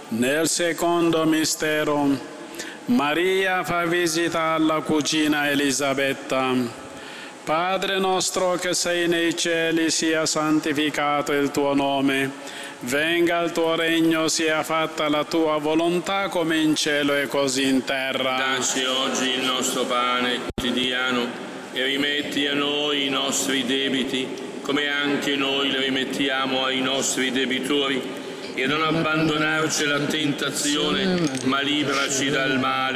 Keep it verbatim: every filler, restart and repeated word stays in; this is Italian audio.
Nel secondo mistero, Maria fa visita alla cugina Elisabetta. Padre nostro che sei nei cieli, sia santificato il tuo nome. Venga il tuo regno, sia fatta la tua volontà come in cielo e così in terra. Dacci oggi il nostro pane quotidiano e rimetti a noi i nostri debiti, come anche noi li rimettiamo ai nostri debitori. E non abbandonarci alla tentazione, ma liberaci dal male.